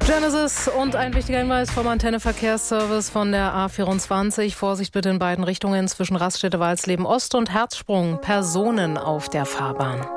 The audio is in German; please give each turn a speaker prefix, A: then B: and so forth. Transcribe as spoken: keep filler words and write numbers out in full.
A: Genesis und ein wichtiger Hinweis vom Antenne-Verkehrsservice von der A vierundzwanzig. Vorsicht bitte in beiden Richtungen zwischen Raststätte Walsleben Ost und Herzsprung. Personen auf der Fahrbahn.